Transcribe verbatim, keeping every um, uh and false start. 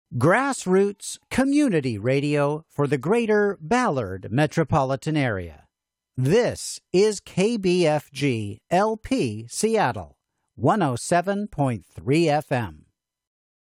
Grassroots community radio for the greater Ballard metropolitan area. This is K B F G L P Seattle, one oh seven point three F M.